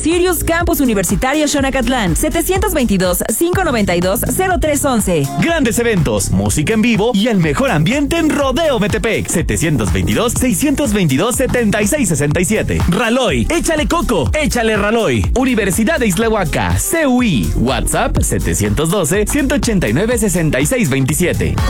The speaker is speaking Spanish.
Sirius Campus Universitario Xonacatlán, 722-592-0311. Grandes eventos, música en vivo y el mejor ambiente en Rodeo Metepec. 722-622-7667. Raloy, échale coco, échale Raloy. Universidad de Islahuaca, CUI. WhatsApp 712-189-6627.